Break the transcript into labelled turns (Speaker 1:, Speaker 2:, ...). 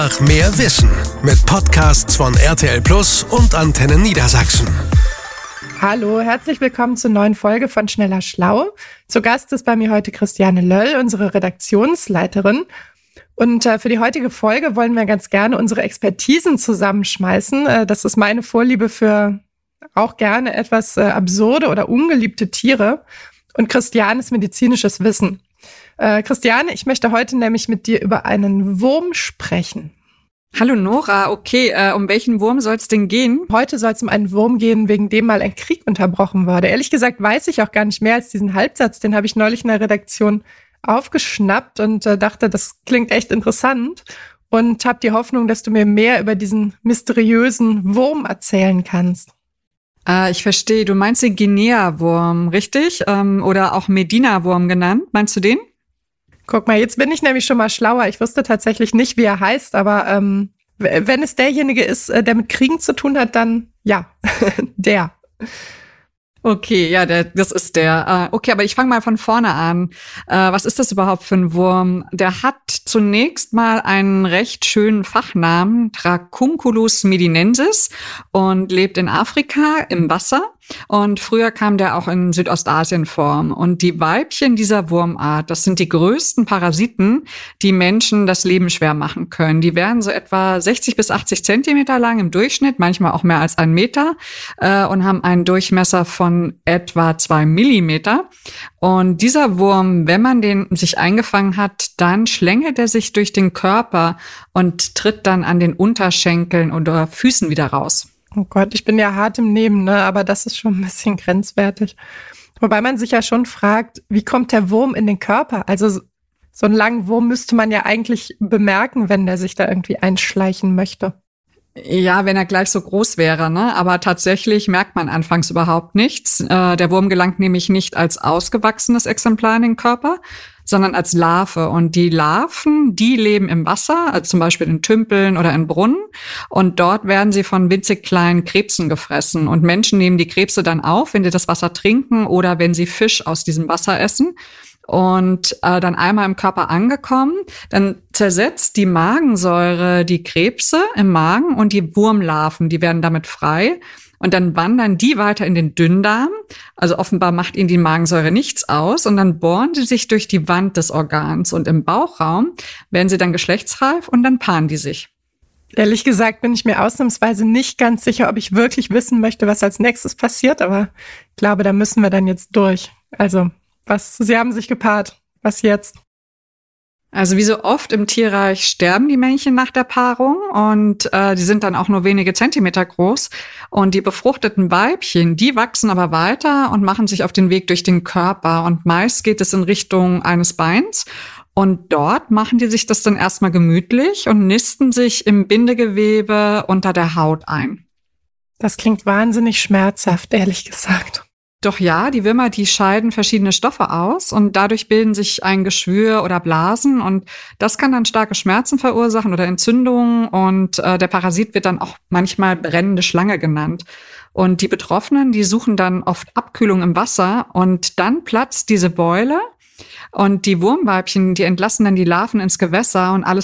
Speaker 1: Nach mehr Wissen mit Podcasts von RTL Plus und Antenne Niedersachsen.
Speaker 2: Hallo, herzlich willkommen zur neuen Folge von Schneller Schlau. Zu Gast ist bei mir heute Christiane Löll, unsere Redaktionsleiterin. Und für die heutige Folge wollen wir ganz gerne unsere Expertisen zusammenschmeißen. Das ist meine Vorliebe für auch gerne etwas absurde oder ungeliebte Tiere. Und Christianes medizinisches Wissen. Christiane, ich möchte heute nämlich mit dir über einen Wurm sprechen.
Speaker 3: Hallo Nora, okay, um welchen Wurm soll es denn gehen?
Speaker 2: Heute soll es um einen Wurm gehen, wegen dem mal ein Krieg unterbrochen wurde. Ehrlich gesagt weiß ich auch gar nicht mehr als diesen Halbsatz, den habe ich neulich in der Redaktion aufgeschnappt und dachte, das klingt echt interessant und habe die Hoffnung, dass du mir mehr über diesen mysteriösen Wurm erzählen kannst.
Speaker 3: Ich verstehe, du meinst den Guinea-Wurm, richtig? Oder auch Medina-Wurm genannt, meinst du den?
Speaker 2: Guck mal, jetzt bin ich nämlich schon mal schlauer. Ich wusste tatsächlich nicht, wie er heißt, aber wenn es derjenige ist, der mit Kriegen zu tun hat, dann ja, der.
Speaker 3: Okay, ja, das ist der. Okay, aber ich fange mal von vorne an. Was ist das überhaupt für ein Wurm? Der hat zunächst mal einen recht schönen Fachnamen, Dracunculus medinensis, und lebt in Afrika im Wasser. Und früher kam der auch in Südostasien vor. Und die Weibchen dieser Wurmart, das sind die größten Parasiten, die Menschen das Leben schwer machen können. Die werden so etwa 60 bis 80 Zentimeter lang im Durchschnitt, manchmal auch mehr als 1 Meter, und haben einen Durchmesser von etwa 2 Millimeter. Und dieser Wurm, wenn man den sich eingefangen hat, dann schlängelt er sich durch den Körper und tritt dann an den Unterschenkeln oder Füßen wieder raus.
Speaker 2: Oh Gott, ich bin ja hart im Nehmen, ne? Aber das ist schon ein bisschen grenzwertig. Wobei man sich ja schon fragt, wie kommt der Wurm in den Körper? Also so einen langen Wurm müsste man ja eigentlich bemerken, wenn der sich da irgendwie einschleichen möchte.
Speaker 3: Ja, wenn er gleich so groß wäre, ne? Aber tatsächlich merkt man anfangs überhaupt nichts. Der Wurm gelangt nämlich nicht als ausgewachsenes Exemplar in den Körper, sondern als Larve. Und die Larven, die leben im Wasser, also zum Beispiel in Tümpeln oder in Brunnen. Und dort werden sie von winzig kleinen Krebsen gefressen. Und Menschen nehmen die Krebse dann auf, wenn sie das Wasser trinken oder wenn sie Fisch aus diesem Wasser essen. Und dann einmal im Körper angekommen, dann zersetzt die Magensäure die Krebse im Magen und die Wurmlarven, die werden damit frei. Und dann wandern die weiter in den Dünndarm. Also offenbar macht ihnen die Magensäure nichts aus. Und dann bohren sie sich durch die Wand des Organs. Und im Bauchraum werden sie dann geschlechtsreif und dann paaren die sich.
Speaker 2: Ehrlich gesagt bin ich mir ausnahmsweise nicht ganz sicher, ob ich wirklich wissen möchte, was als nächstes passiert. Aber ich glaube, da müssen wir dann jetzt durch. Also, sie haben sich gepaart. Was jetzt?
Speaker 3: Also wie so oft im Tierreich sterben die Männchen nach der Paarung und die sind dann auch nur wenige Zentimeter groß. Und die befruchteten Weibchen, die wachsen aber weiter und machen sich auf den Weg durch den Körper. Und meist geht es in Richtung eines Beins. Und dort machen die sich das dann erstmal gemütlich und nisten sich im Bindegewebe unter der Haut ein.
Speaker 2: Das klingt wahnsinnig schmerzhaft, ehrlich gesagt.
Speaker 3: Doch ja, die Würmer, die scheiden verschiedene Stoffe aus und dadurch bilden sich ein Geschwür oder Blasen und das kann dann starke Schmerzen verursachen oder Entzündungen und der Parasit wird dann auch manchmal brennende Schlange genannt. Und die Betroffenen, die suchen dann oft Abkühlung im Wasser und dann platzt diese Beule und die Wurmweibchen, die entlassen dann die Larven ins Gewässer und alles